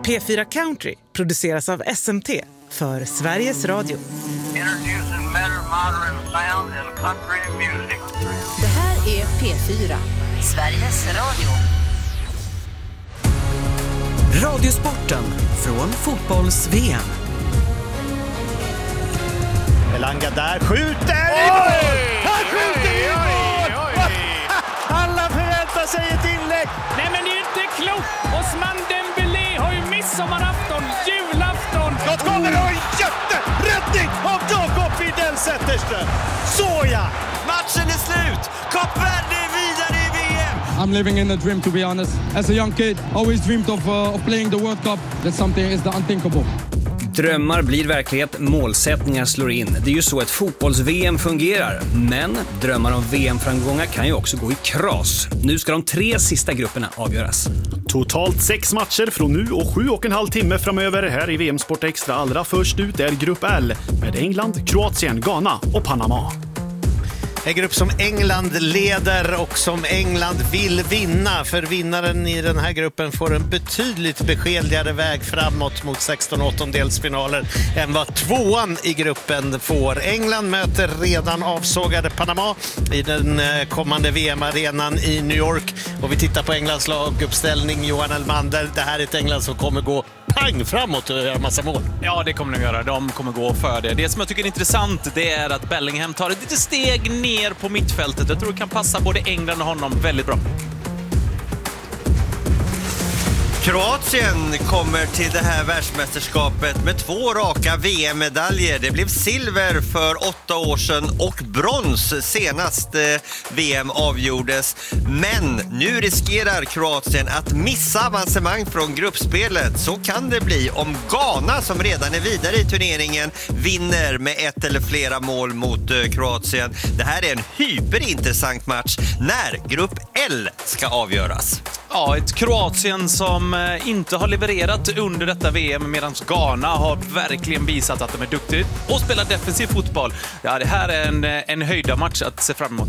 P4 Country produceras av SMT för Sveriges Radio. Det här är P4, Sveriges Radio. Radiosporten från fotbolls-VM. Elanga där skjuter i mål! Han skjuter i mål! Alla förväntar sig ett inlägg. Nej, men det är ju inte klokt. Osman Dembélé har ju midsommarafton, julafton. Låt kommer och en jätteräddning av Jakob Widell Zetterström. Såja! Matchen är slut. Kap Verde är vidare i VM. I'm living in a dream, to be honest. As a young kid, always dreamed of playing the World Cup. That's something is the unthinkable. Drömmar blir verklighet, målsättningar slår in. Det är ju så ett fotbolls-VM fungerar. Men drömmar om VM-framgångar kan ju också gå i kras. Nu ska de 3 sista grupperna avgöras. Totalt 6 matcher från nu och 7,5 timme framöver här i VM Sport Extra. Allra först ut är grupp L med England, Kroatien, Ghana och Panama. En grupp som England leder och som England vill vinna. För vinnaren i den här gruppen får en betydligt beskedligare väg framåt mot 16/8-delsfinaler än vad 2:an i gruppen får. England möter redan avsågade Panama i den kommande VM-arenan i New York. Och vi tittar på Englands laguppställning. Johan Elmander, det här är ett England som kommer gå pang framåt och göra massa mål. Ja, det kommer de göra. De kommer gå för det. Det som jag tycker är intressant, det är att Bellingham tar ett litet steg ner på mittfältet. Jag tror det kan passa både England och honom väldigt bra. Kroatien kommer till det här världsmästerskapet med 2 raka VM-medaljer. Det blev silver för 8 år sedan och brons senast VM avgjordes. Men nu riskerar Kroatien att missa avancemang från gruppspelet. Så kan det bli om Ghana, som redan är vidare i turneringen, vinner med 1 eller flera mål mot Kroatien. Det här är en hyperintressant match när grupp L ska avgöras. Ja, ett Kroatien som inte har levererat under detta VM, medan Ghana har verkligen visat att de är duktiga och spelar defensiv fotboll. Ja, det här är en höjda match att se fram emot.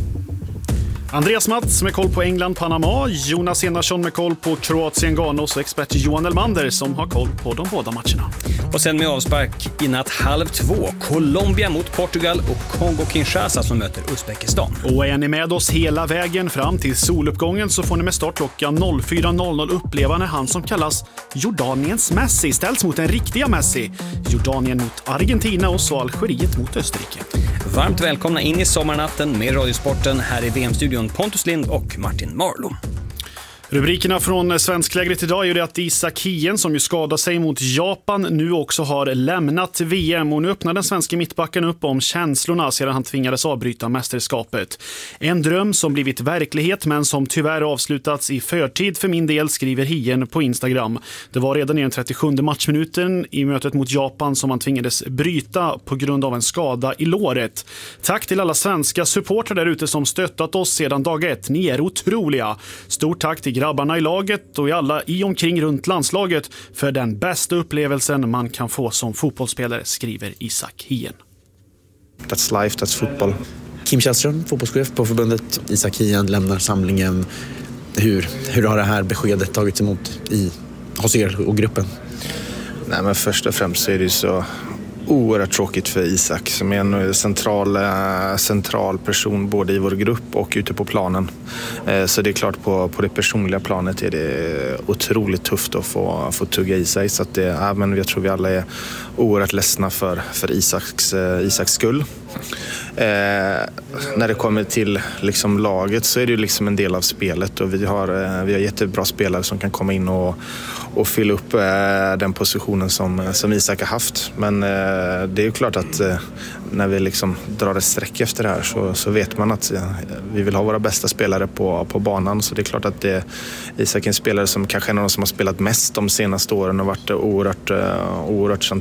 Andreas Mats med koll på England, Panama, Jonas Enarsson med koll på Kroatien, Ghana och expert Johan Elmander som har koll på de båda matcherna. Och sen med avspark i natt 1:30, Colombia mot Portugal och Kongo-Kinshasa som möter Uzbekistan. Och är ni med oss hela vägen fram till soluppgången så får ni med start klockan 04.00 uppleva när han som kallas Jordaniens Messi ställs mot den riktiga Messi. Jordanien mot Argentina och så Algeriet mot Österrike. Varmt välkomna in i sommarnatten med Radiosporten. Här i VM-studion Pontus Lind och Martin Marlo. Rubrikerna från svensklägret idag är det att Isak Hien, som ju skadade sig mot Japan, nu också har lämnat VM. Och nu öppnar den svenska mittbacken upp om känslorna sedan han tvingades avbryta mästerskapet. En dröm som blivit verklighet men som tyvärr avslutats i förtid för min del, skriver Hien på Instagram. Det var redan i den 37:e matchminuten i mötet mot Japan som han tvingades bryta på grund av en skada i låret. Tack till alla svenska supportrar där ute som stöttat oss sedan dag 1. Ni är otroliga. Stort tack till grabbarna i laget och i alla i omkring runt landslaget för den bästa upplevelsen man kan få som fotbollsspelare, skriver Isak Hien. That's life, that's football. Kim Källström, fotbollschef på förbundet. Isak Hien lämnar samlingen. Hur har det här beskedet tagits emot hos er och gruppen? Nej, men först och främst så är det ju så oerhört tråkigt för Isak som är en central person både i vår grupp och ute på planen. Så det är klart på det personliga planet är det otroligt tufft att få tugga i sig. Så att men jag tror vi alla är oerhört ledsna för Isaks skull. När det kommer till liksom laget så är det ju liksom en del av spelet och vi har jättebra spelare som kan komma in och fylla upp den positionen som Isak har haft. Men det är ju klart att när vi liksom drar ett streck efter det här så vet man att vi vill ha våra bästa spelare på banan. Så det är klart att Isak är en spelare som kanske är en av de som har spelat mest de senaste åren och varit oerhört